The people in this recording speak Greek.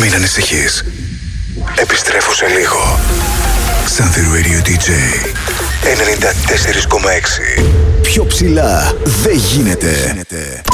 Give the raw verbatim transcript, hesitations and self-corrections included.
Μην ανησυχείς. Επιστρέφω σε λίγο. Σάνθηρου Radio ντι τζέι ενενήντα τέσσερα κόμμα έξι. Πιο ψηλά δεν γίνεται.